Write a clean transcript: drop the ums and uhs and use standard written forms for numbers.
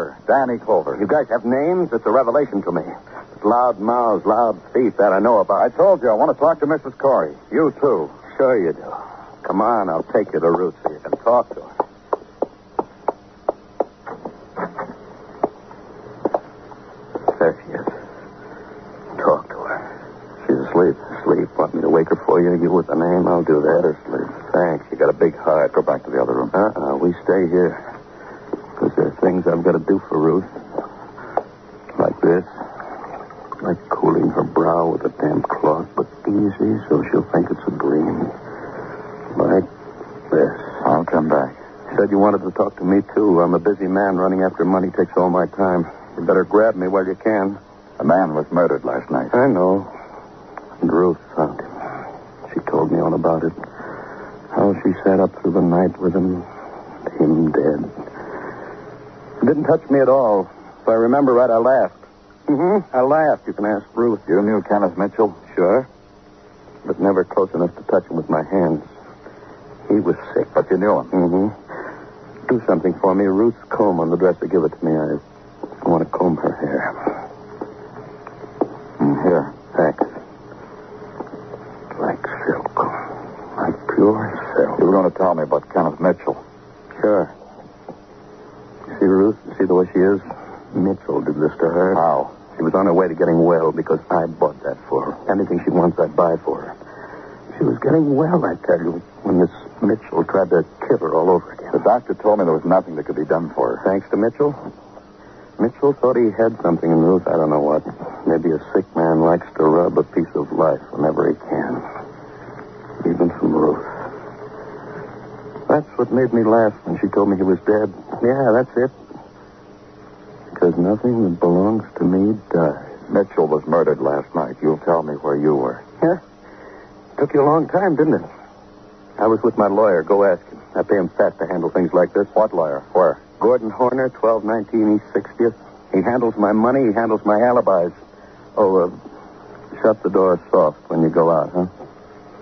Clover. Danny Clover. You guys have names? It's a revelation to me. Loud mouths, loud feet, that I know about. I told you, I want to talk to Mrs. Corey. You, too. Sure you do. Come on, I'll take you to Ruth so you can talk to her. There she is. Talk to her. She's asleep. Asleep. Want me to wake her for you? You with the name? I'll do that. Let her sleep. Thanks. You got a big heart. Go back to the other room. We stay here. Because there are things I've got to do for Ruth. Like this. Like cooling her brow with a damp cloth, but easy so she'll think it's a dream. Like this. I'll come back. You said you wanted to talk to me, too. I'm a busy man. Running after money takes all my time. You better grab me while you can. A man was murdered last night. I know. And Ruth found him. She told me all about it. How she sat up through the night with him dead. It didn't touch me at all. If I remember right, I laughed. I laughed. You can ask Ruth. You knew Kenneth Mitchell? Sure. But never close enough to touch him with my hands. He was sick. But you knew him? Do something for me. Ruth's comb on the dresser. Give it to me. I want to comb her hair. Here. Thanks. Like silk. Like pure silk. You were going to tell me about Kenneth Mitchell. Sure. You see Ruth? You see the way she is? Mitchell did this to her. How? She was on her way to getting well because I bought that for her. Anything she wants, I'd buy for her. She was getting well, I tell you, when this Mitchell tried to kill her all over again. The doctor told me there was nothing that could be done for her. Thanks to Mitchell? Mitchell thought he had something in Ruth. I don't know what. Maybe a sick man likes to rub a piece of life whenever he can. Even from Ruth. That's what made me laugh when she told me he was dead. Yeah, that's it. Because nothing that belongs to me dies. Mitchell was murdered last night. You'll tell me where you were. Yeah. Took you a long time, didn't it? I was with my lawyer. Go ask him. I pay him fat to handle things like this. What lawyer? Where? Gordon Horner, 1219 East 60th. He handles my money. He handles my alibis. Oh, shut the door soft when you go out, huh?